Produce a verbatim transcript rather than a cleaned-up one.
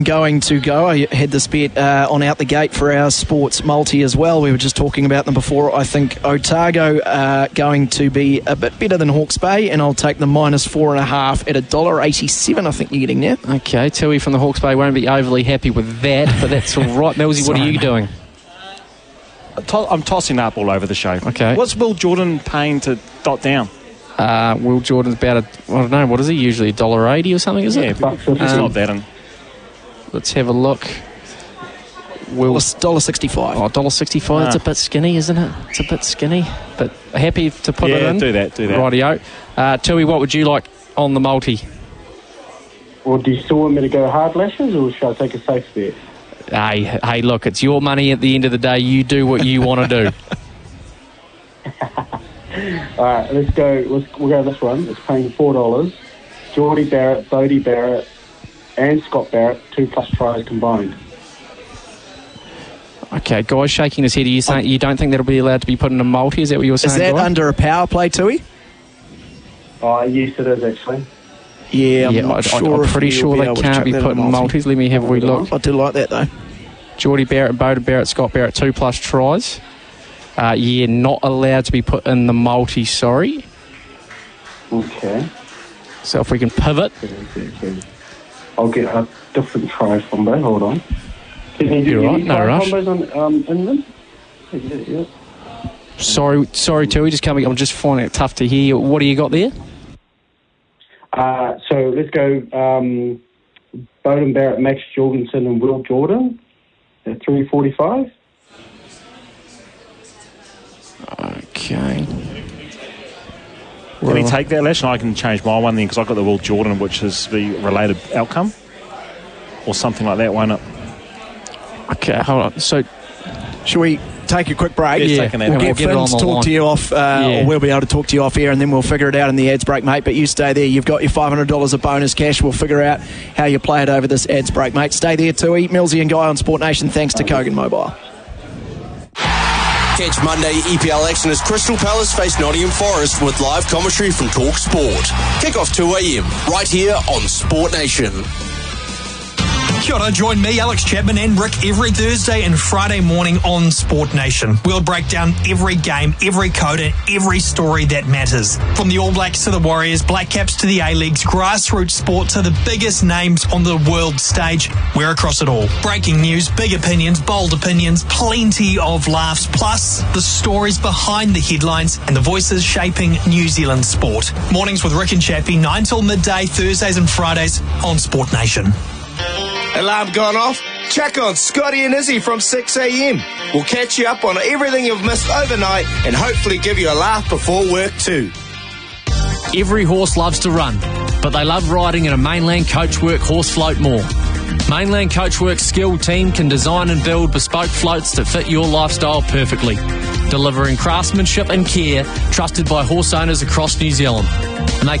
Going to go. I had this bet uh, on out the gate for our sports multi as well. We were just talking about them before. I think Otago uh, going to be a bit better than Hawke's Bay, and I'll take the minus four and a half at a dollar eighty-seven. I think you're getting there. Okay, Tui from the Hawke's Bay won't be overly happy with that, but that's all right. Millsy, what are you doing? I'm tossing up all over the show. Okay. What's Will Jordan paying to dot down? Uh, Will Jordan's about a, I don't know, what is he usually, a dollar eighty or something, is yeah, it? Yeah, it's um, not that. And let's have a look. Will one dollar sixty-five. Oh, one dollar sixty-five. It's a bit skinny, isn't it? It's a bit skinny, but happy to put yeah, it in. Yeah, do that, do that. Rightio. Uh, Tui, what would you like on the multi? Well, do you still want me to go hard lashes, or should I take a safe bet? Hey, hey, look, it's your money at the end of the day. You do what you want to do. All right, let's go. Let's, we'll go this one. It's paying four dollars. Geordie Barrett, Bodie Barrett, and Scott Barrett, two plus tries combined. Okay, Guy's shaking his head. Are you saying you don't think that'll be allowed to be put in a multi? Is that what you were saying, Is that Guy? under a power play, Tui? Oh, yes, it is, actually. Yeah, I'm, yeah, not I, sure I'm pretty sure they can't be put in multis. Let me have a wee look. I do like that, though. Geordie Barrett, Bodie Barrett, Scott Barrett, two plus tries. Uh, yeah, not allowed to be put in the multi, sorry. Okay. So if we can pivot. I'll get a different try combo. Hold on. Can you do You're right, any no try rush. combos on, um, in them? Yeah, yeah. Sorry, sorry, Tui, just coming. I'm just finding it tough to hear. What do you got there? Uh, so let's go um, Bowden Barrett, Max Jorgensen, and Will Jordan at three forty-five. Okay. Can he take that, Lash? And I can change my one then, because I've got the Will Jordan, which is the related outcome. Or something like that, won't it? Okay, hold on. So, should we take a quick break? Yeah, Yeah, we'll get Finn to talk to you off, uh, yeah. or we'll be able to talk to you off air, and then we'll figure it out in the ads break, mate. But you stay there. You've got your five hundred dollars of bonus cash. We'll figure out how you play it over this ads break, mate. Stay there, Tui. Millsy and Guy on Sport Nation, thanks to Kogan Mobile. Catch Monday E P L action as Crystal Palace face Nottingham Forest with live commentary from Talk Sport. Kick off two a.m. right here on Sport Nation. Kia ora, join me, Alex Chapman and Rick every Thursday and Friday morning on Sport Nation. We'll break down every game, every code and every story that matters. From the All Blacks to the Warriors, Black Caps to the A-Leagues, grassroots sport to the biggest names on the world stage, we're across it all. Breaking news, big opinions, bold opinions, plenty of laughs, plus the stories behind the headlines and the voices shaping New Zealand sport. Mornings with Rick and Chappie, nine till midday, Thursdays and Fridays on Sport Nation. Alarm gone off? Check on Scotty and Izzy from six a.m. We'll catch you up on everything you've missed overnight and hopefully give you a laugh before work too. Every horse loves to run, but they love riding in a Mainland Coachwork horse float more. Mainland Coachwork's skilled team can design and build bespoke floats that fit your lifestyle perfectly, delivering craftsmanship and care trusted by horse owners across New Zealand. And they